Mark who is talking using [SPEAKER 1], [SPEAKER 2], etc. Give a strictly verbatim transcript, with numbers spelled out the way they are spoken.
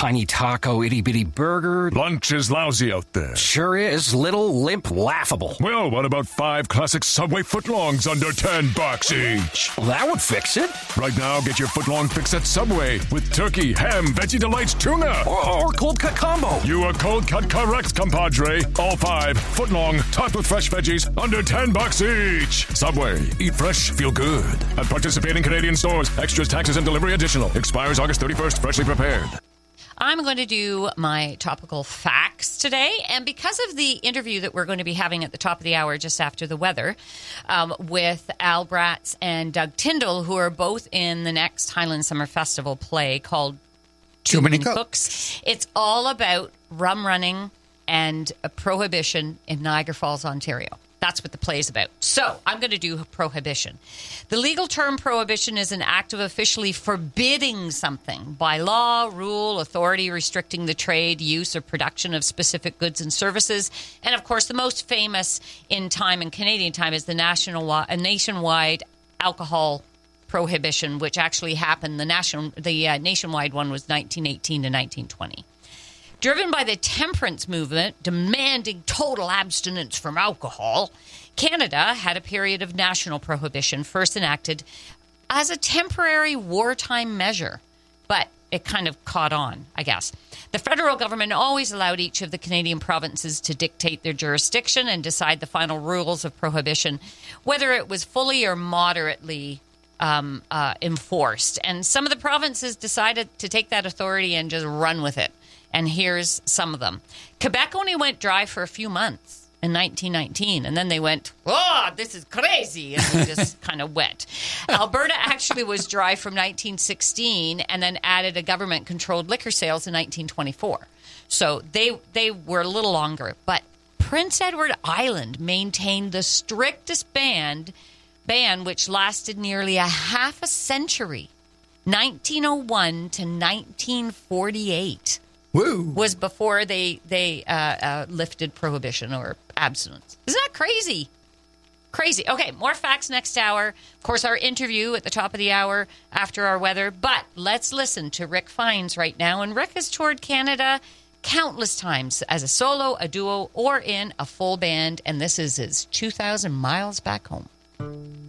[SPEAKER 1] tiny taco, itty-bitty burger.
[SPEAKER 2] Lunch is lousy out there.
[SPEAKER 1] Sure is. Little, limp, laughable.
[SPEAKER 2] Well, what about five classic Subway footlongs under ten bucks each?
[SPEAKER 1] Well, that would fix it.
[SPEAKER 2] Right now, get your footlong fix at Subway with turkey, ham, veggie delights, tuna.
[SPEAKER 1] Or, or cold cut combo.
[SPEAKER 2] You are cold cut correct, compadre. All five, footlong, topped with fresh veggies, under ten bucks each. Subway, eat fresh, feel good. At participating Canadian stores, extras, taxes, and delivery additional. Expires August thirty-first, freshly prepared.
[SPEAKER 3] I'm going to do my topical facts today. And because of the interview that we're going to be having at the top of the hour just after the weather um, with Al Bratz and Doug Tyndall, who are both in the next Highland Summer Festival play called Too, Too Many Cooks. Cooks. It's all about rum running and a prohibition in Niagara Falls, Ontario. That's what the play is about. So I'm going to do prohibition. The legal term prohibition is an act of officially forbidding something by law, rule, authority, restricting the trade, use, or production of specific goods and services. And, of course, the most famous in time, in Canadian time, is the national, a nationwide alcohol prohibition, which actually happened. The, national, the uh, nationwide one was nineteen eighteen to nineteen twenty. Driven by the temperance movement demanding total abstinence from alcohol, Canada had a period of national prohibition first enacted as a temporary wartime measure. But it kind of caught on, I guess. The federal government always allowed each of the Canadian provinces to dictate their jurisdiction and decide the final rules of prohibition, whether it was fully or moderately um, uh, enforced. And some of the provinces decided to take that authority and just run with it. And here's some of them. Quebec only went dry for a few months in nineteen nineteen, and then they went, oh, this is crazy, and they just kind of wet. Alberta actually was dry from nineteen sixteen and then added a government-controlled liquor sales in nineteen twenty-four. So they they were a little longer. But Prince Edward Island maintained the strictest ban, ban which lasted nearly a half a century, nineteen oh one to nineteen forty-eight.
[SPEAKER 4] Woo.
[SPEAKER 3] Was before they they uh, uh, lifted prohibition or abstinence. Isn't that crazy? Crazy. Okay, more facts next hour. Of course, our interview at the top of the hour after our weather. But let's listen to Rick Fiennes right now. And Rick has toured Canada countless times as a solo, a duo, or in a full band. And this is his two thousand miles back home.